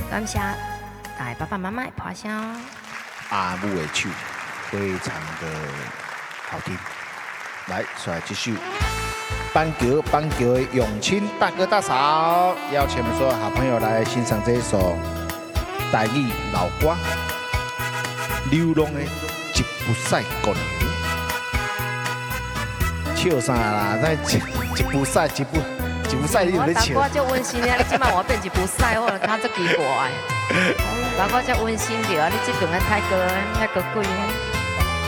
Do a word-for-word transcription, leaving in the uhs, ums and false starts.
感谢大家爸爸妈妈的拍声。 阿母的手非常的好听。来，再来继续。板桥板桥的永清大哥大嫂，邀请我们所有好朋友来欣赏这一首台语老歌《流浪的吉普赛公牛》。笑啥啦？那吉吉普赛吉普吉普赛你有咧笑？ 我就温馨啊！你即摆我变吉普赛，我看这奇怪。我我这温馨着啊！你这顿个泰哥，泰哥贵。